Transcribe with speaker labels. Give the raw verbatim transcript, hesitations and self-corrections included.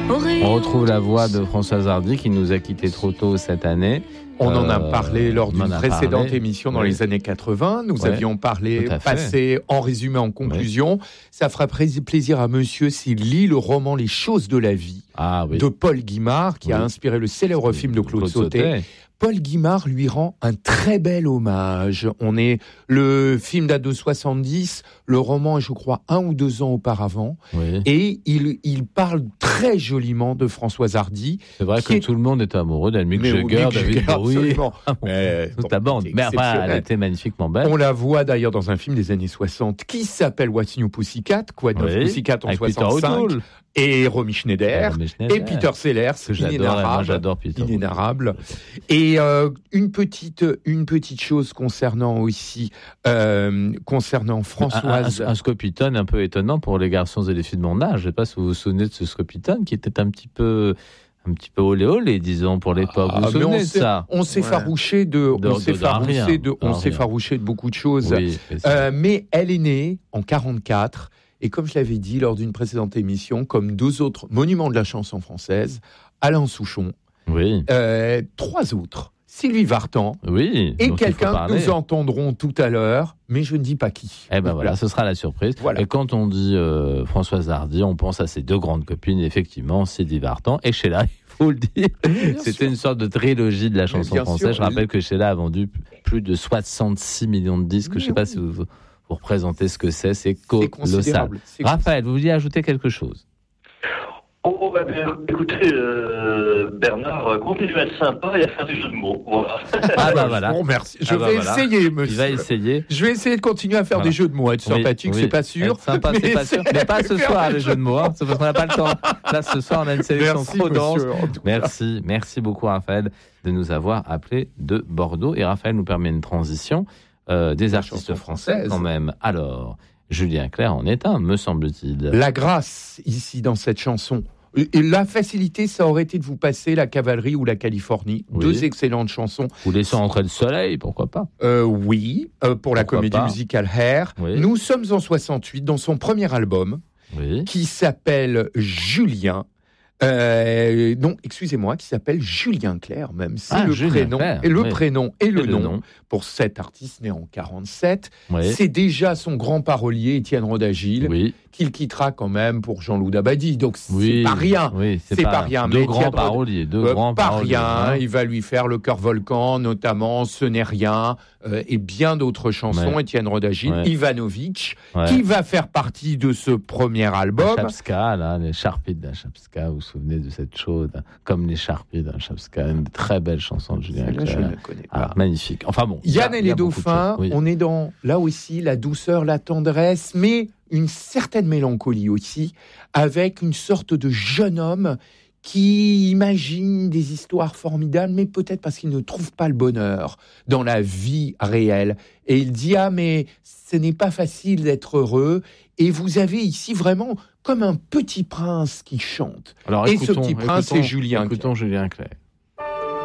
Speaker 1: On retrouve la voix de Françoise Hardy qui nous a quittés trop tôt cette année.
Speaker 2: On en a parlé lors d'une précédente parlé. émission dans oui. les années quatre-vingts. Nous oui. avions parlé, passé en résumé, en conclusion. Oui. Ça fera plaisir à monsieur s'il lit le roman Les choses de la vie
Speaker 1: ah, oui.
Speaker 2: de Paul Guimard, qui oui. a inspiré le célèbre film de Claude, Claude Sautet. Sautet. Paul Guimard lui rend un très bel hommage. On est, le film date de soixante-dix, le roman est, je crois, un ou deux ans auparavant.
Speaker 1: Oui.
Speaker 2: Et il, il parle très joliment de Françoise Hardy.
Speaker 1: C'est vrai que est... tout le monde est amoureux d'elle. Mick Jagger, David Bowie.
Speaker 2: Mais,
Speaker 1: toute la bande. Mais enfin, elle était magnifiquement belle.
Speaker 2: On la voit d'ailleurs dans un film des années soixante qui s'appelle What's New Pussycat, quoi, de oui. Pussycat en
Speaker 1: avec
Speaker 2: soixante-cinq. Et Romy Schneider,
Speaker 1: Romy Schneider,
Speaker 2: et Peter Sellers,
Speaker 1: inénarrable, moi j'adore Peter.
Speaker 2: Inénarrable. Et euh, une petite, une petite chose concernant aussi, euh, concernant Françoise.
Speaker 1: Un, un, un Scopitone un peu étonnant pour les garçons et les filles de mon âge. Je ne sais pas si vous vous souvenez de ce Scopitone qui était un petit peu. Un petit peu olé olé, disons, pour l'époque.
Speaker 2: Ah,
Speaker 1: vous vous souvenez de ça?
Speaker 2: On s'est farouché de, de, on s'est farouché de, on s'est farouché de beaucoup de choses.
Speaker 1: Oui,
Speaker 2: euh, mais elle est née en quarante-quatre. Et comme je l'avais dit lors d'une précédente émission, comme deux autres monuments de la chanson française, Alain Souchon,
Speaker 1: oui.
Speaker 2: euh, trois autres, Sylvie Vartan,
Speaker 1: oui,
Speaker 2: et quelqu'un que nous entendrons tout à l'heure, mais je ne dis pas qui.
Speaker 1: Eh ben voilà, voilà ce sera la surprise.
Speaker 2: Voilà.
Speaker 1: Et quand on dit euh, Françoise Hardy, on pense à ses deux grandes copines, effectivement, Sylvie Vartan et Sheila. Il faut le dire, c'était sûr. Une sorte de trilogie de la chanson française. Sûr. Je rappelle que Sheila a vendu plus de soixante-six millions de disques. Mais je ne sais oui. pas si vous... Pour présenter ce que c'est, c'est colossal. C'est Raphaël, vous vouliez ajouter quelque chose?
Speaker 3: Oh, bah, bien, écoutez, euh, Bernard, continuez à être sympa et à faire des jeux de mots. Voilà.
Speaker 1: Ah bah voilà.
Speaker 2: Bon, merci. Je
Speaker 1: ah bah
Speaker 2: vais
Speaker 1: voilà.
Speaker 2: essayer, monsieur.
Speaker 1: Il va essayer.
Speaker 2: Je vais essayer de continuer à faire
Speaker 1: voilà.
Speaker 2: des jeux de mots. Être sympathique,
Speaker 1: oui,
Speaker 2: c'est pas sûr.
Speaker 1: Être sympa, mais c'est pas sûr. Mais pas ce soir, les jeux de mots. Hein. C'est parce qu'on n'a pas le temps. Là, ce soir, on a une sélection
Speaker 2: merci,
Speaker 1: trop dense.
Speaker 2: Monsieur,
Speaker 1: merci. Merci beaucoup, Raphaël, de nous avoir appelés de Bordeaux. Et Raphaël nous permet une transition. Euh, des artistes français quand même. Alors, Julien Clerc en est un, me semble-t-il.
Speaker 2: La grâce, ici, dans cette chanson. Et la facilité, ça aurait été de vous passer La Cavalerie ou La Californie. Oui. Deux excellentes chansons.
Speaker 1: Vous laissez entrer le soleil, pourquoi pas
Speaker 2: euh, Oui, euh, pour la pourquoi comédie pas. musicale Hair.
Speaker 1: Oui.
Speaker 2: Nous sommes en soixante-huit, dans son premier album,
Speaker 1: oui.
Speaker 2: qui s'appelle Julien. Euh, non, excusez-moi, qui s'appelle Julien Clerc, même. C'est
Speaker 1: ah,
Speaker 2: le
Speaker 1: Julien
Speaker 2: prénom,
Speaker 1: Clerc,
Speaker 2: et le
Speaker 1: oui.
Speaker 2: prénom et, et le,
Speaker 1: le
Speaker 2: nom,
Speaker 1: nom
Speaker 2: pour cet artiste né en quarante-sept.
Speaker 1: Oui.
Speaker 2: C'est déjà son grand parolier, Étienne Rodagil,
Speaker 1: oui.
Speaker 2: qu'il quittera quand même pour Jean-Loup Dabadi. Donc
Speaker 1: oui.
Speaker 2: c'est pas rien.
Speaker 1: Oui, c'est,
Speaker 2: c'est
Speaker 1: pas,
Speaker 2: pas rien.
Speaker 1: Deux
Speaker 2: mais
Speaker 1: grands paroliers, deux
Speaker 2: euh,
Speaker 1: grands
Speaker 2: pas
Speaker 1: paroliers.
Speaker 2: rien.
Speaker 1: Hein.
Speaker 2: Il va lui faire Le Cœur Volcan, notamment Ce n'est rien, euh, et bien d'autres chansons. Ouais. Étienne Rodagil,
Speaker 1: ouais.
Speaker 2: Ivanovic,
Speaker 1: ouais.
Speaker 2: qui va faire partie de ce premier album.
Speaker 1: La Chapska, là, les Charpies de la Chapska, vous vous souvenez de cette chose, comme les Charpies de la Chapska, une très belle chanson de Julien Clerc.
Speaker 2: Je ne connais pas.
Speaker 1: Ah, magnifique. Enfin bon.
Speaker 2: Yann et les dauphins, oui. on est dans, là aussi, la douceur, la tendresse, mais une certaine mélancolie aussi, avec une sorte de jeune homme qui imagine des histoires formidables, mais peut-être parce qu'il ne trouve pas le bonheur dans la vie réelle. Et il dit, ah, mais ce n'est pas facile d'être heureux. Et vous avez ici vraiment comme un petit prince qui chante.
Speaker 1: Alors,
Speaker 2: et
Speaker 1: écoutons,
Speaker 2: ce petit prince,
Speaker 1: écoutons,
Speaker 2: c'est Julien
Speaker 1: Écoutons Julien Clerc.